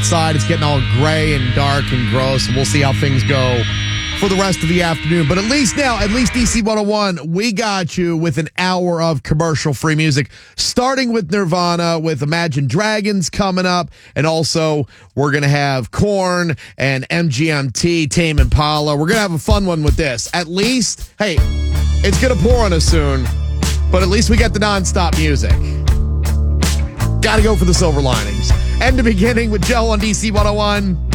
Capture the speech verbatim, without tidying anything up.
outside. It's getting all gray and dark and gross, and we'll see how things go for the rest of the afternoon. But at least now, at least D C one oh one, we got you with an hour of commercial-free music, starting with Nirvana, with Imagine Dragons coming up, and also we're going to have Korn and M G M T, Tame Impala. We're going to have a fun one with this. At least, hey, it's going to pour on us soon, but at least we got the nonstop music. Got to go for the silver linings. And the beginning with Joe on D C one oh one.